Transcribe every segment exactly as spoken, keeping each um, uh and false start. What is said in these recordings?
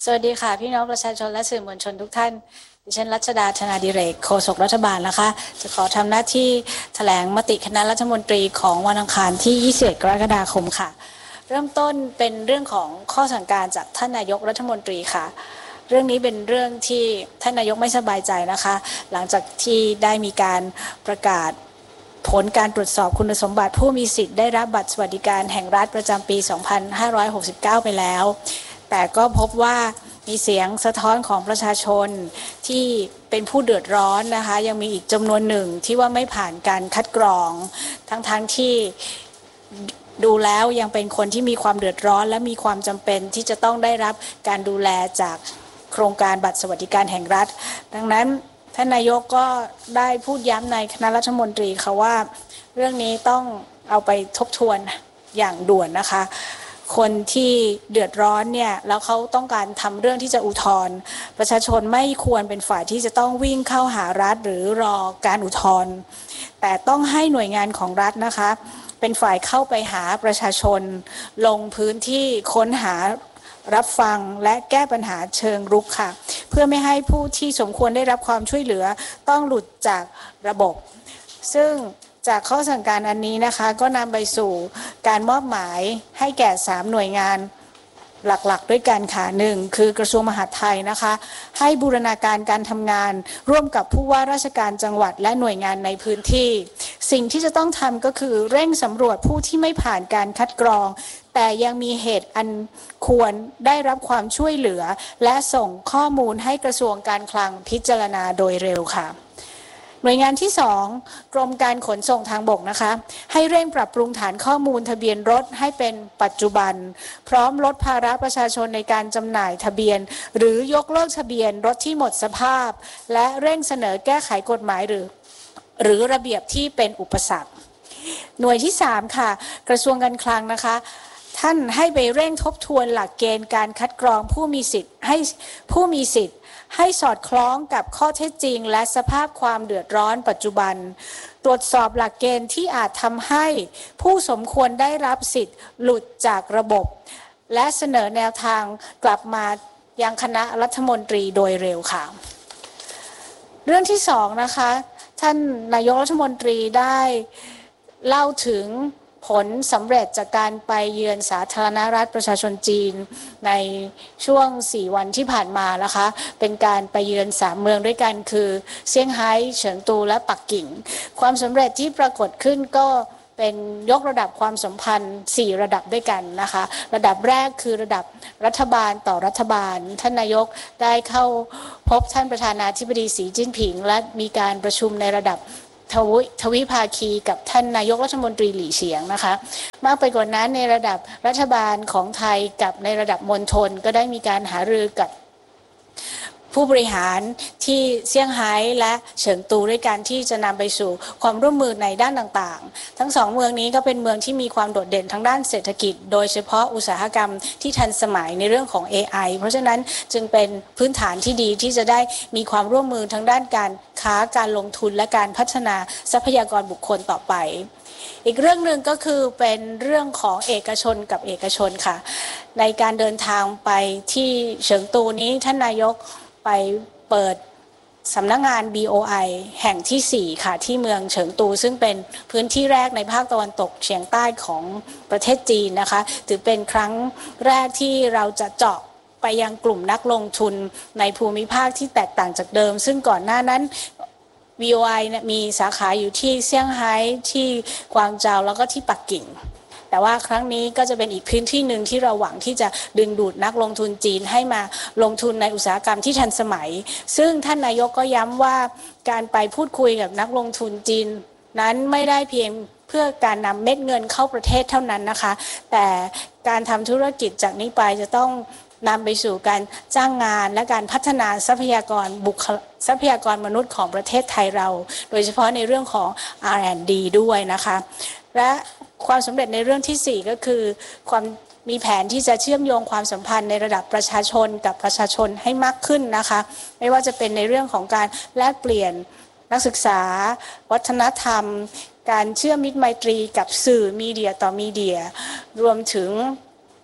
สวัสดีค่ะพี่น้องประชาชนและสื่อมวลชนทุกท่านดิฉันรัชดาธนาดิเรกโฆษกรัฐบาลนะคะจะขอทำหน้าที่แถลงมติคณะรัฐมนตรีของวันอังคารที่ยี่สิบเอ็ดกรกฎาคมค่ะเริ่มต้นเป็นเรื่องของข้อสั่งการจากท่านนายกรัฐมนตรีค่ะเรื่องนี้เป็นเรื่องที่ท่านนายกไม่สบายใจนะคะหลังจากที่ได้มีการประกาศผลการตรวจสอบคุณสมบัติผู้มีสิทธิ์ได้รับบัตรสวัสดิการแห่งรัฐประจำปี สองพันห้าร้อยหกสิบเก้า ไปแล้วแต่ก็พบว่ามีเสียงสะท้อนของประชาชนที่เป็นผู้เดือดร้อนนะคะยังมีอีกจำนวนหนึ่งที่ว่าไม่ผ่านการคัดกรองทั้งๆ ท, ที่ดูแล้วยังเป็นคนที่มีความเดือดร้อนและมีความจำเป็นที่จะต้องได้รับการดูแลจากโครงการบัตรสวัสดิการแห่งรัฐดังนั้นท่านนายกก็ได้พูดย้ำในคณะรัฐมนตรีค่ะว่าเรื่องนี้ต้องเอาไปทบทวนอย่างด่วนนะคะคนที่เดือดร้อนเนี่ยแล้วเขาต้องการทำเรื่องที่จะอุทธรณ์ประชาชนไม่ควรเป็นฝ่ายที่จะต้องวิ่งเข้าหารัฐหรือรอการอุทธรณ์แต่ต้องให้หน่วยงานของรัฐนะคะเป็นฝ่ายเข้าไปหาประชาชนลงพื้นที่ค้นหารับฟังและแก้ปัญหาเชิงรุกค่ะเพื่อไม่ให้ผู้ที่สมควรได้รับความช่วยเหลือต้องหลุดจากระบบซึ่งจากข้อสั่งการอันนี้นะคะก็นำไปสู่การมอบหมายให้แก่สามหน่วยงานหลักๆด้วยกันค่ะหนึ่งคือกระทรวงมหาดไทยนะคะให้บูรณาการการทำงานร่วมกับผู้ว่าราชการจังหวัดและหน่วยงานในพื้นที่สิ่งที่จะต้องทำก็คือเร่งสำรวจผู้ที่ไม่ผ่านการคัดกรองแต่ยังมีเหตุอันควรได้รับความช่วยเหลือและส่งข้อมูลให้กระทรวงการคลังพิจารณาโดยเร็วค่ะหน่วยงานที่สองกรมการขนส่งทางบกนะคะให้เร่งปรับปรุงฐานข้อมูลทะเบียนรถให้เป็นปัจจุบันพร้อมลดภาระประชาชนในการจำหน่ายทะเบียนหรือยกเลิกทะเบียนรถที่หมดสภาพและเร่งเสนอแก้ไขกฎหมายหรือหรือระเบียบที่เป็นอุปสรรคหน่วยที่สามค่ะกระทรวงการคลังนะคะท่านให้ไปเร่งทบทวนหลักเกณฑ์การคัดกรองผู้มีสิทธิ์ให้ผู้มีสิทธิ์ให้สอดคล้องกับข้อเท็จจริงและสภาพความเดือดร้อนปัจจุบันตรวจสอบหลักเกณฑ์ที่อาจทำให้ผู้สมควรได้รับสิทธิ์หลุดจากระบบและเสนอแนวทางกลับมายังคณะรัฐมนตรีโดยเร็วค่ะเรื่องที่สองนะคะท่านนายกรัฐมนตรีได้เล่าถึงผลสำเร็จจากการไปเยือนสาธารณรัฐประชาชนจีนในช่วงสี่วันที่ผ่านมานะคะเป็นการไปเยือนสามเมืองด้วยกันคือเซี่ยงไฮ้เฉิงตูและปักกิ่งความสำเร็จที่ปรากฏขึ้นก็เป็นยกระดับความสัมพันธ์สี่ระดับด้วยกันนะคะระดับแรกคือระดับรัฐบาลต่อรัฐบาลท่านนายกได้เข้าพบท่านประธานาธิบดีสีจิ้นผิงและมีการประชุมในระดับทวิทวิภาคีกับท่านนายกรัฐมนตรีหลี่เฉียงนะคะมากไปกว่านั้นในระดับรัฐบาลของไทยกับในระดับมณฑลก็ได้มีการหารือกับผู้บริหารที่เซี่ยงไฮ้และเฉิงตูด้วยการที่จะนำไปสู่ความร่วมมือในด้านต่างๆทั้งสองเมืองนี้ก็เป็นเมืองที่มีความโดดเด่นทางด้านเศรษฐกิจโดยเฉพาะอุตสาหกรรมที่ทันสมัยในเรื่องของ เอ ไอ เพราะฉะนั้นจึงเป็นพื้นฐานที่ดีที่จะได้มีความร่วมมือทางด้านการค้าการลงทุนและการพัฒนาทรัพยากรบุคคลต่อไปอีกเรื่องหนึ่งก็คือเป็นเรื่องของเอกชนกับเอกชนค่ะในการเดินทางไปที่เฉิงตูนี้ท่านนายกไปเปิดสำนักงาน บี โอ ไอ แห่งที่สี่ค่ะที่เมืองเฉิงตูซึ่งเป็นพื้นที่แรกในภาคตะวันตกเฉียงใต้ของประเทศจีนนะคะถือเป็นครั้งแรกที่เราจะเจาะไปยังกลุ่มนักลงทุนในภูมิภาคที่แตกต่างจากเดิมซึ่งก่อนหน้านั้น บี โอ ไอ เนี่ยมีสาขาอยู่ที่เซี่ยงไฮ้ที่กวางเจาแล้วก็ที่ปักกิ่งแต่ว่าครั้งนี้ก็จะเป็นอีกพื้นที่หนึ่งที่เราหวังที่จะดึงดูดนักลงทุนจีนให้มาลงทุนในอุตสาหกรรมที่ทันสมัยซึ่งท่านนายกก็ย้ำว่าการไปพูดคุยกับนักลงทุนจีนนั้นไม่ได้เพียงเพื่อการนำเม็ดเงินเข้าประเทศเท่านั้นนะคะแต่การทำธุรกิจจากนี้ไปจะต้องนำไปสู่การจ้างงานและการพัฒนาทรัพยากรบุคทรัพยากรมนุษย์ของประเทศไทยเราโดยเฉพาะในเรื่องของ อาร์ แอนด์ ดี ด้วยนะคะและความสำเร็จในเรื่องที่สี่ก็คือความมีแผนที่จะเชื่อมโยงความสัมพันธ์ในระดับประชาชนกับประชาชนให้มากขึ้นนะคะไม่ว่าจะเป็นในเรื่องของการแลกเปลี่ยนนักศึกษาวัฒนธรรมการเชื่อมมิตรไมตรีกับสื่อมีเดียต่อมีเดียรวมถึง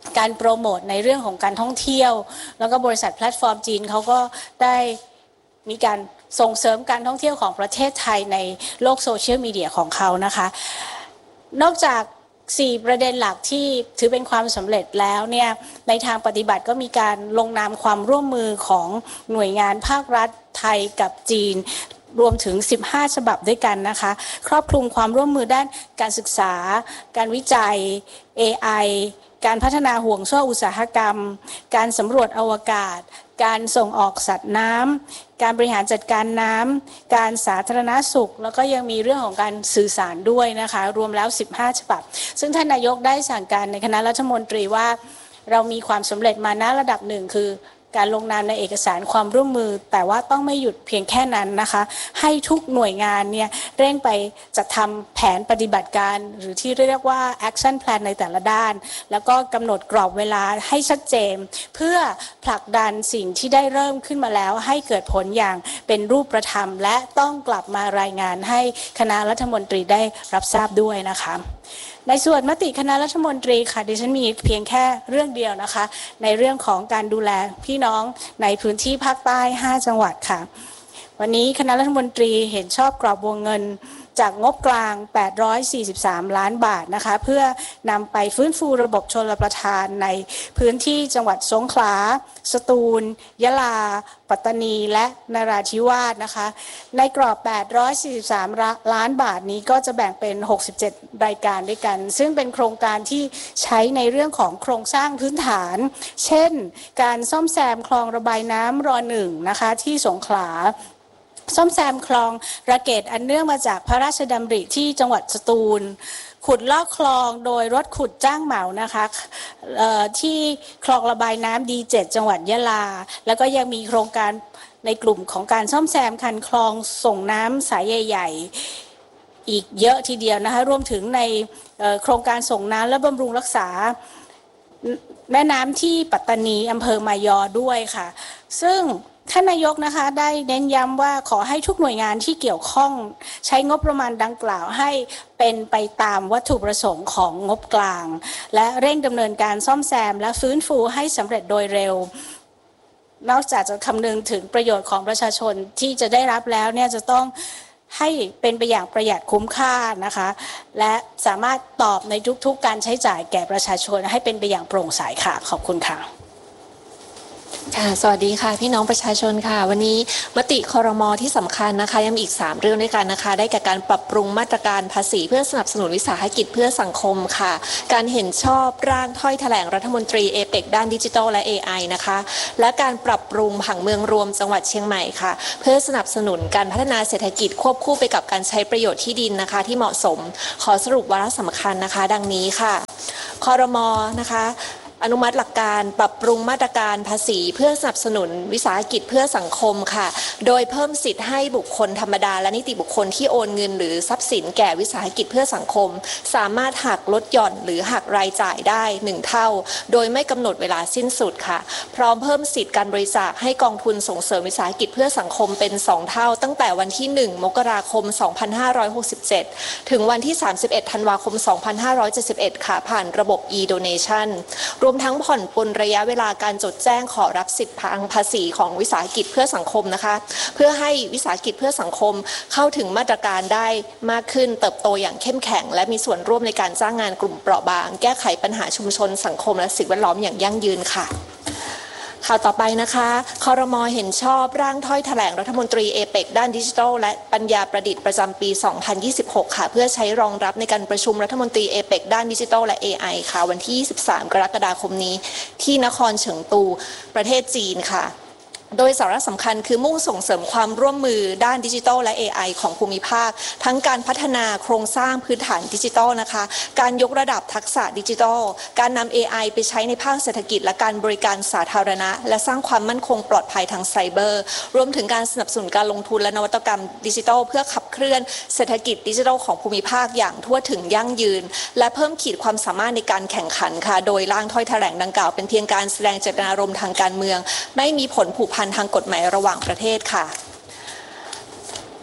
การโปรโมทในเรื่องของการท่องเที่ยวแล้วก็บริษัทแพลตฟอร์มจีนเขาก็ได้มีการส่งเสริมการท่องเที่ยวของประเทศไทยในโลกโซเชียลมีเดียของเขานะคะนอกจากสี่ประเด็นหลักที่ถือเป็นความสำเร็จแล้วเนี่ยในทางปฏิบัติก็มีการลงนามความร่วมมือของหน่วยงานภาครัฐไทยกับจีนรวมถึงสิบห้าฉบับด้วยกันนะคะครอบคลุมความร่วมมือด้านการศึกษาการวิจัย เอ ไอ การพัฒนาห่วงโซ่อุตสาหกรรมการสำรวจอวกาศการส่งออกสัตว์น้ำการบริหารจัดการน้ำการสาธารณสุขแล้วก็ยังมีเรื่องของการสื่อสารด้วยนะคะรวมแล้วสิบห้าฉบับซึ่งท่านนายกได้สั่งการในคณะรัฐมนตรีว่าเรามีความสำเร็จมาณระดับหนึ่งคือการลงนามในเอกสารความร่วมมือแต่ว่าต้องไม่หยุดเพียงแค่นั้นนะคะให้ทุกหน่วยงานเนี่ยเร่งไปจัดทำแผนปฏิบัติการหรือที่เรียกว่า action plan ในแต่ละด้านแล้วก็กำหนดกรอบเวลาให้ชัดเจนเพื่อผลักดันสิ่งที่ได้เริ่มขึ้นมาแล้วให้เกิดผลอย่างเป็นรูปธรรมและต้องกลับมารายงานให้คณะรัฐมนตรีได้รับทราบด้วยนะคะในส่วนมติคณะรัฐมนตรีค่ะดิฉันมีเพียงแค่เรื่องเดียวนะคะในเรื่องของการดูแลพี่น้องในพื้นที่ภาคใต้ห้าจังหวัดค่ะวันนี้คณะรัฐมนตรีเห็นชอบกรอบวงเงินจากงบกลางแปดร้อยสี่สิบสามล้านบาทนะคะเพื่อนำไปฟื้นฟูระบบชลประทานในพื้นที่จังหวัดสงขลาสตูลยะลาปัตตานีและนราธิวาสนะคะในกรอบแปดร้อยสี่สิบสามล้านบาทนี้ก็จะแบ่งเป็นหกสิบเจ็ดรายการด้วยกันซึ่งเป็นโครงการที่ใช้ในเรื่องของโครงสร้างพื้นฐานเช่นการซ่อมแซมคลองระบายน้ำรอหนึ่งนะคะที่สงขลาซ่อมแซมคลองระเกตอันเนื่องมาจากพระราชดำริที่จังหวัดสตูลขุดลอกคลองโดยรถขุดจ้างเหมานะคะที่คลองระบายน้ำดีเจ็ดจังหวัดยะลาแล้วก็ยังมีโครงการในกลุ่มของการซ่อมแซมคันคลองส่งน้ำสายใหญ่ๆอีกเยอะทีเดียวนะคะรวมถึงในโครงการส่งน้ำและบำรุงรักษาแม่น้ำที่ปัตตานีอำเภอมายอด้วยค่ะซึ่งท่านนายกนะคะได้เน้นย้ำว่าขอให้ทุกหน่วยงานที่เกี่ยวข้องใช้งบประมาณดังกล่าวให้เป็นไปตามวัตถุประสงค์ของงบกลางและเร่งดำเนินการซ่อมแซมและฟื้นฟูให้สำเร็จโดยเร็วนอกจากจะคำนึงถึงประโยชน์ของประชาชนที่จะได้รับแล้วเนี่ยจะต้องให้เป็นไปอย่างประหยัดคุ้มค่านะคะและสามารถตอบในทุกๆการใช้จ่ายแก่ประชาชนให้เป็นไปอย่างโปร่งใสค่ะขอบคุณค่ะค่ะสวัสดีค่ะพี่น้องประชาชนค่ะวันนี้มติครม.ที่สำคัญนะคะยังมีอีกสามเรื่องด้วยกันนะคะได้แก่การปรับปรุงมาตรการภาษีเพื่อสนับสนุนวิสาหกิจเพื่อสังคมค่ะการเห็นชอบร่างถ้อยแถลงรัฐมนตรีเอเปกด้านดิจิทัลและ เอ ไอ นะคะและการปรับปรุงผังเมืองรวมจังหวัดเชียงใหม่ค่ะเพื่อสนับสนุนการพัฒนาเศรษฐกิจควบคู่ไปกับการใช้ประโยชน์ที่ดินนะคะที่เหมาะสมขอสรุปวาระสำคัญนะคะดังนี้ค่ะครม.นะคะอนุมัติหลักการปรับปรุงมาตรการภาษีเพื่อสนับสนุนวิสาหกิจเพื่อสังคมค่ะโดยเพิ่มสิทธิ์ให้บุคคลธรรมดาและนิติบุคคลที่โอนเงินหรือทรัพย์สินแก่วิสาหกิจเพื่อสังคมสามารถหักลดหย่อนหรือหักรายจ่ายได้หนึ่งเท่าโดยไม่กำหนดเวลาสิ้นสุดค่ะพร้อมเพิ่มสิทธิ์การบริจาคให้กองทุนส่งเสริมวิสาหกิจเพื่อสังคมเป็นสองเท่าตั้งแต่วันที่หนึ่งมกราคมสองพันห้าร้อยหกสิบเจ็ดถึงวันที่สามสิบเอ็ดธันวาคมสองพันห้าร้อยเจ็ดสิบเอ็ดค่ะผ่านระบบ e-donation รวมทั้งผ่อนปลนระยะเวลาการจดแจ้งขอรับสิทธิทางภาษีของวิสาหกิจเพื่อสังคมนะคะเพื่อให้วิสาหกิจเพื่อสังคมเข้าถึงมาตรการได้มากขึ้นเติบโตอย่างเข้มแข็งและมีส่วนร่วมในการจ้างงานกลุ่มเปราะบางแก้ไขปัญหาชุมชนสังคมและสิ่งแวดล้อมอย่างยั่งยืนค่ะข่าวต่อไปนะคะครม.เห็นชอบร่างถ้อยแถลงรัฐมนตรีเอเปกด้านดิจิทัลและปัญญาประดิษฐ์ประจำปีสองพันยี่สิบหกค่ะเพื่อใช้รองรับในการประชุมรัฐมนตรีเอเปกด้านดิจิทัลและ เอ ไอ ค่ะวันที่ยี่สิบสามกรกฎาคมนี้ที่นครเฉิงตูประเทศจีนค่ะโดยสาระสำคัญคือมุ่งส่งเสริมความร่วมมือด้านดิจิทัลและ เอ ไอ ของภูมิภาคทั้งการพัฒนาโครงสร้างพื้นฐานดิจิทัลนะคะการยกระดับทักษะดิจิทัลการนำ เอ ไอ ไปใช้ในภาคเศรษฐกิจและการบริการสาธารณะและสร้างความมั่นคงปลอดภัยทางไซเบอร์รวมถึงการสนับสนุนการลงทุนและนวัตกรรมดิจิทัลเพื่อขับเคลื่อนเศรษฐกิจดิจิทัลของภูมิภาคอย่างทั่วถึงยั่งยืนและเพิ่มขีดความสามารถในการแข่งขันค่ะโดยร่างถ้อยแถลงดังกล่าวเป็นเพียงการแสดงเจตนารมณ์ทางการเมืองไม่มีผลผูกพันทางกฎหมายระหว่างประเทศค่ะ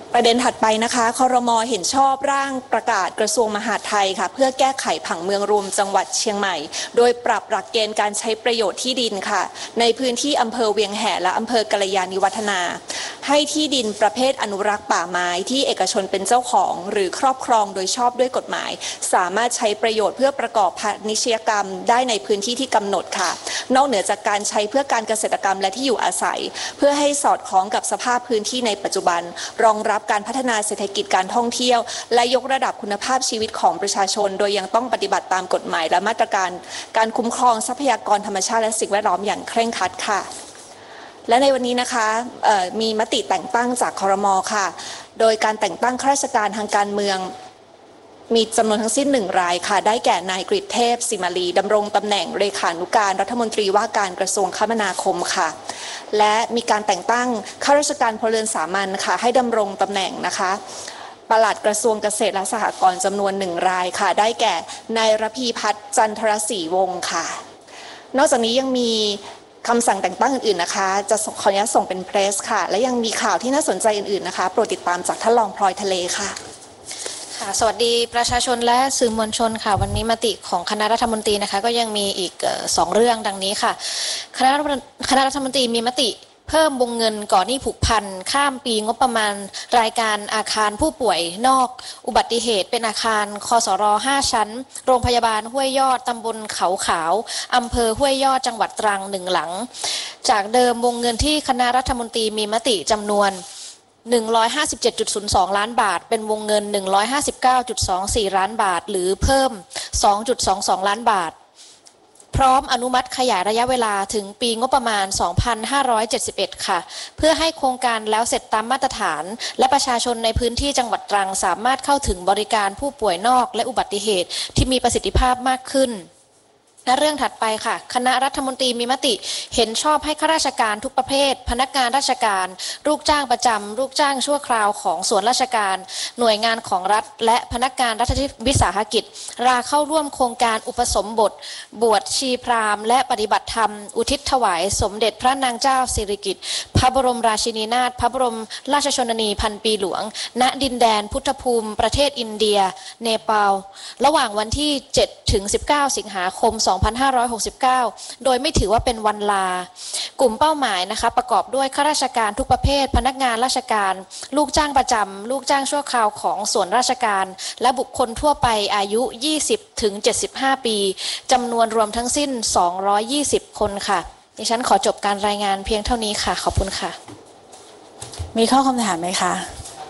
ประเด็นถัดไปนะคะครม.เห็นชอบร่างประกาศกระทรวงมหาดไทยค่ะเพื่อแก้ไขผังเมืองรวมจังหวัดเชียงใหม่โดยปรับหลักเกณฑ์การใช้ประโยชน์ที่ดินค่ะในพื้นที่อำเภอเวียงแหและอำเภอกัลยาณิวัฒนาให้ที่ดินประเภทอนุรักษ์ป่าไม้ที่เอกชนเป็นเจ้าของหรือครอบครองโดยชอบด้วยกฎหมายสามารถใช้ประโยชน์เพื่อประกอบพาณิชยกรรมได้ในพื้นที่ที่กำหนดค่ะนอกเหนือจากการใช้เพื่อการเกษตรกรรมและที่อยู่อาศัยเพื่อให้สอดคล้องกับสภาพพื้นที่ในปัจจุบันรองรับการพัฒนาเศรษฐกิจการท่องเที่ยวและยกระดับคุณภาพชีวิตของประชาชนโดยยังต้องปฏิบัติตามกฎหมายและมาตรการการคุ้มครองทรัพยากรธรรมชาติและสิ่งแวดล้อมอย่างเคร่งครัดค่ะและในวันนี้นะคะมีมติแต่งตั้งจากครม.ค่ะโดยการแต่งตั้งข้าราชการทางการเมืองมีจำนวนทั้งสิ้นหนึ่งรายค่ะได้แก่นายกฤษเทพสิมาลีดำรงตำแหน่งเลขานุการรัฐมนตรีว่าการกระทรวงคมนาคมค่ะและมีการแต่งตั้งข้าราชการพลเรือนสามัญค่ะให้ดำรงตำแหน่งนะคะปลัดกระทรวงเกษตรและสหกรณ์จำนวนหนึ่งรายค่ะได้แก่นายระพีพัฒน์จันทรศรีวงศ์ค่ะนอกจากนี้ยังมีคำสั่งแต่งตั้งอื่นๆนะคะจะขออนุญาตส่งเป็นเพรสค่ะและยังมีข่าวที่น่าสนใจอื่นๆนะคะโปรดติดตามจากท่านรองพลอยทะเลค่ะสวัสดีประชาชนและสื่อมวลชนค่ะวันนี้มติของคณะรัฐมนตรีนะคะก็ยังมีอีกสองเรื่องดังนี้ค่ะคณะคณะรัฐมนตรีมีมติเพิ่มวงเงินก่อนหนี้ผูกพันข้ามปีงบประมาณรายการอาคารผู้ป่วยนอกอุบัติเหตุเป็นอาคารคสรห้าชั้นโรงพยาบาลห้วยยอดตำบลเขาขาวอำเภอห้วยยอดจังหวัดตรังหนึ่งหลังจากเดิมวงเงินที่คณะรัฐมนตรีมีมติจำนวนหนึ่งร้อยห้าสิบเจ็ดจุดศูนย์สอง ล้านบาทเป็นวงเงินหนึ่งร้อยห้าสิบเก้าจุดสองสี่ ล้านบาทหรือเพิ่ม สองจุดสองสอง ล้านบาทพร้อมอนุมัติขยายระยะเวลาถึงปีงบประมาณสองพันห้าร้อยเจ็ดสิบเอ็ดค่ะเพื่อให้โครงการแล้วเสร็จตามมาตรฐานและประชาชนในพื้นที่จังหวัดตรังสามารถเข้าถึงบริการผู้ป่วยนอกและอุบัติเหตุที่มีประสิทธิภาพมากขึ้นและเรื่องถัดไปค่ะคณะรัฐมนตรีมีมติเห็นชอบให้ข้าราชการทุกประเภทพนักงานราชการลูกจ้างประจำลูกจ้างชั่วคราวของส่วนราชการหน่วยงานของรัฐและพนักงานรัฐวิสาหกิจราเข้าร่วมโครงการอุปสมบทบวชชีพราหมณ์และปฏิบัติธรรมอุทิศถวายสมเด็จพระนางเจ้าสิริกิติ์พระบรมราชินีนาถพระบรมราชชนนีพันปีหลวงณดินแดนพุทธภูมิประเทศอินเดียเนปาลระหว่างวันที่เจ็ดถึงสิบเก้าสิงหาคมสองพันห้าร้อยหกสิบเก้าโดยไม่ถือว่าเป็นวันลากลุ่มเป้าหมายนะคะประกอบด้วยข้าราชการทุกประเภทพนักงานราชการลูกจ้างประจำลูกจ้างชั่วคราวของส่วนราชการและบุคคลทั่วไปอายุยี่สิบถึงเจ็ดสิบห้าปีจำนวนรวมทั้งสิ้นสองร้อยยี่สิบคนค่ะดิฉันขอจบการรายงานเพียงเท่านี้ค่ะขอบคุณค่ะมีข้อคำถามไหมคะ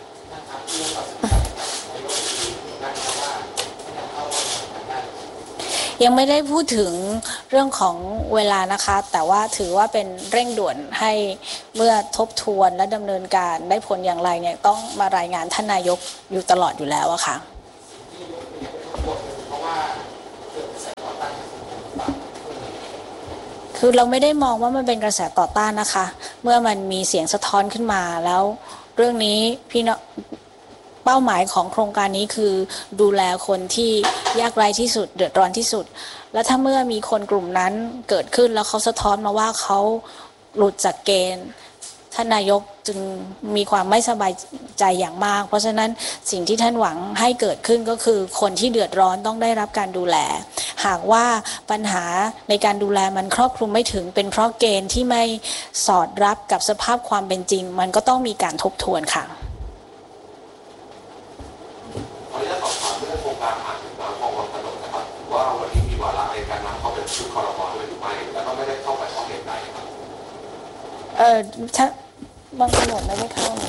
ยังไม่ได้พูดถึงเรื่องของเวลานะคะแต่ว่าถือว่าเป็นเร่งด่วนให้เมื่อทบทวนและดำเนินการได้ผลอย่างไรเนี่ยต้องมารายงานท่านนายกอยู่ตลอดอยู่แล้วอะค่ะคือเราไม่ได้มองว่ามันเป็นกระแสต่อต้านนะคะเมื่อมันมีเสียงสะท้อนขึ้นมาแล้วเรื่องนี้พี่น้องเป้าหมายของโครงการนี้คือดูแลคนที่ยากไร้ที่สุดเดือดร้อนที่สุดและถ้าเมื่อมีคนกลุ่มนั้นเกิดขึ้นแล้วเขาสะท้อนมาว่าเขาหลุดจากเกณฑ์ท่านนายกจึงมีความไม่สบายใจอย่างมากเพราะฉะนั้นสิ่งที่ท่านหวังให้เกิดขึ้นก็คือคนที่เดือดร้อนต้องได้รับการดูแลหากว่าปัญหาในการดูแลมันครอบคลุมไม่ถึงเป็นเพราะเกณฑ์ที่ไม่สอดรับกับสภาพความเป็นจริงมันก็ต้องมีการทบทวนค่ะเออถ้าบางกำหนดไม่ได้เข้า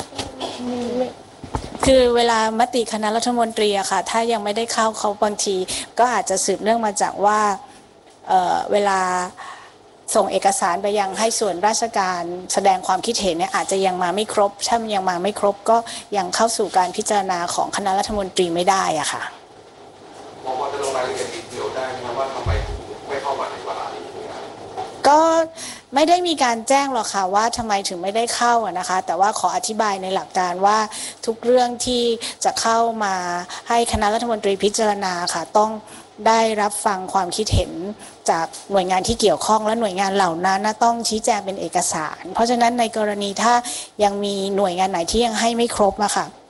คือเวลามติคณะรัฐมนตรีอะค่ะถ้ายังไม่ได้เข้าเขาบางทีก็อาจจะสืบเนื่องมาจากว่าเออเวลาส่งเอกสารไปยังให้ส่วนราชการแสดงความคิดเห็นเนี่ยอาจจะยังมาไม่ครบถ้ามันยังมาไม่ครบก็ยังเข้าสู่การพิจารณาของคณะรัฐมนตรีไม่ได้อะค่ะมองว่าจะลงรายละเอียดดีเทลได้ไหมครับว่าทำไมไม่เข้ามาในเวลานี้ก็ไม่ได้มีการแจ้งหรอกค่ะว่าทำไมถึงไม่ได้เข้าอะนะคะแต่ว่าขออธิบายในหลักการว่าทุกเรื่องที่จะเข้ามาให้คณะรัฐมนตรีพิจารณาค่ะต้องได้รับฟังความคิดเห็นจากหน่วยงานที่เกี่ยวข้องและหน่วยงานเหล่านั้นต้องชี้แจงเป็นเอกสารเพราะฉะนั้นในกรณีถ้ายังมีหน่วยงานไหนที่ยังให้ไม่ครบอะค่ะ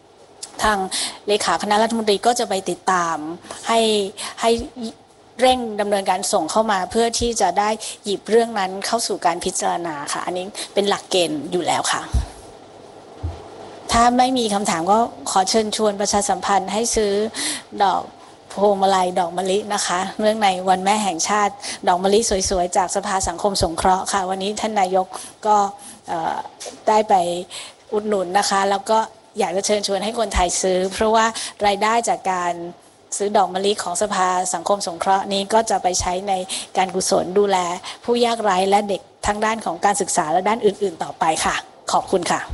ทางเลขาคณะรัฐมนตรีก็จะไปติดตามให้ให้เร่งดำเนินการส่งเข้ามาเพื่อที่จะได้หยิบเรื่องนั้นเข้าสู่การพิจารณาค่ะอันนี้เป็นหลักเกณฑ์อยู่แล้วค่ะถ้าไม่มีคำถามก็ขอเชิญชวนประชาสัมพันธ์ให้ซื้อดอกพวงมาลัยดอกมะลินะคะเนื่องในวันแม่แห่งชาติดอกมะลิสวยๆจากสภาสังคมสงเคราะห์ค่ะวันนี้ท่านนายกก็ได้ไปอุดหนุนนะคะแล้วก็อยากจะเชิญชวนให้คนไทยซื้อเพราะว่ารายได้จากการซื้อดอกมะลิของสภาสังคมสงเคราะห์นี้ก็จะไปใช้ในการกุศลดูแลผู้ยากไร้และเด็กทั้งด้านของการศึกษาและด้านอื่นๆต่อไปค่ะขอบคุณค่ะ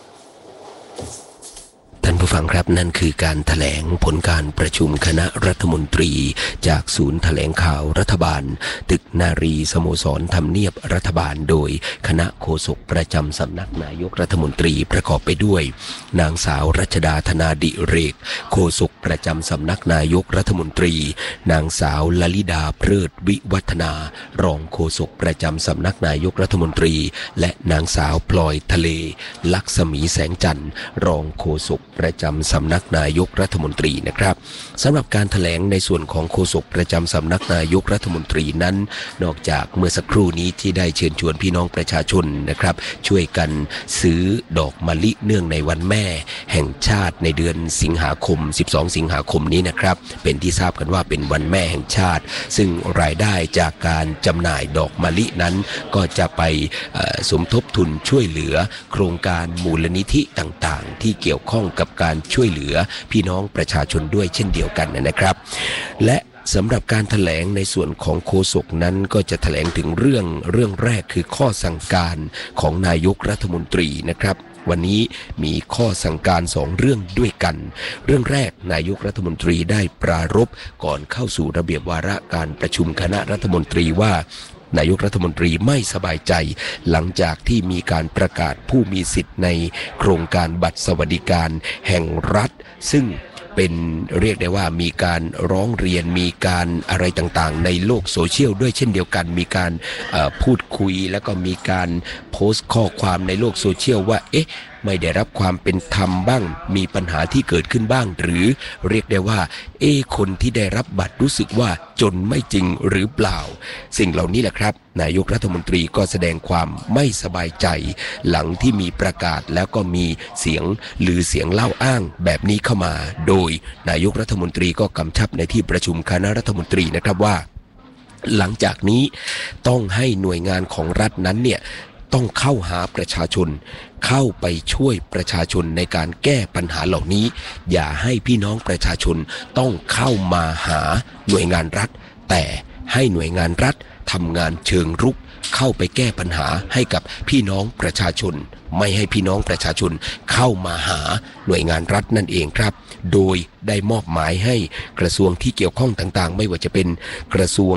ท่านผู้ฟังครับนั่นคือการแถลงผลการประชุมคณะรัฐมนตรีจากศูนย์แถลงข่าวรัฐบาลตึกนารีสโมสรทำเนียบรัฐบาลโดยคณะโฆษกประจำสำนักนายกรัฐมนตรีประกอบไปด้วยนางสาวรัชดาธนาดิเรกโฆษกประจำสำนักนายกรัฐมนตรีนางสาวลลิดาเพลิดวิวัฒนารองโฆษกประจำสำนักนายกรัฐมนตรีและนางสาวพลอยทะเลลักษมีแสงจันทร์รองโฆษกประจำสำนักนายกรัฐมนตรีนะครับสำหรับการแถลงในส่วนของโฆษกประจำสำนักนายกรัฐมนตรีนั้นนอกจากเมื่อสักครู่นี้ที่ได้เชิญชวนพี่น้องประชาชนนะครับช่วยกันซื้อดอกมะลิเนื่องในวันแม่แห่งชาติในเดือนสิงหาคมสิบสองสิงหาคมนี้นะครับเป็นที่ทราบกันว่าเป็นวันแม่แห่งชาติซึ่งรายได้จากการจำหน่ายดอกมะลินั้นก็จะไปสมทบทุนช่วยเหลือโครงการมูลนิธิต่างๆที่เกี่ยวข้องกับการช่วยเหลือพี่น้องประชาชนด้วยเช่นเดียวกันนะครับและสำหรับการแถลงในส่วนของโฆษกนั้นก็จะแถลงถึงเรื่องเรื่องแรกคือข้อสั่งการของนายกรัฐมนตรีนะครับวันนี้มีข้อสั่งการสองเรื่องด้วยกันเรื่องแรกนายกรัฐมนตรีได้ปรารภก่อนเข้าสู่ระเบียบวาระการประชุมคณะรัฐมนตรีว่านายกรัฐมนตรีไม่สบายใจหลังจากที่มีการประกาศผู้มีสิทธิ์ในโครงการบัตรสวัสดิการแห่งรัฐซึ่งเป็นเรียกได้ว่ามีการร้องเรียนมีการอะไรต่างๆในโลกโซเชียลด้วยเช่นเดียวกันมีการพูดคุยแล้วก็มีการโพสต์ข้อความในโลกโซเชียลว่าเอ๊ะไม่ได้รับความเป็นธรรมบ้างมีปัญหาที่เกิดขึ้นบ้างหรือเรียกได้ว่าเอ๊ะคนที่ได้รับบัตรรู้สึกว่าจนไม่จริงหรือเปล่าสิ่งเหล่านี้แหละครับนายกรัฐมนตรีก็แสดงความไม่สบายใจหลังที่มีประกาศแล้วก็มีเสียงหรือเสียงเล่าอ้างแบบนี้เข้ามาโดยนายกรัฐมนตรีก็กำชับในที่ประชุมคณะรัฐมนตรีนะครับว่าหลังจากนี้ต้องให้หน่วยงานของรัฐนั้นเนี่ยต้องเข้าหาประชาชนเข้าไปช่วยประชาชนในการแก้ปัญหาเหล่านี้อย่าให้พี่น้องประชาชนต้องเข้ามาหาหน่วยงานรัฐแต่ให้หน่วยงานรัฐทำงานเชิงรุกเข้าไปแก้ปัญหาให้กับพี่น้องประชาชนไม่ให้พี่น้องประชาชนเข้ามาหาหน่วยงานรัฐนั่นเองครับโดยได้มอบหมายให้กระทรวงที่เกี่ยวข้องต่างๆไม่ว่าจะเป็นกระทรวง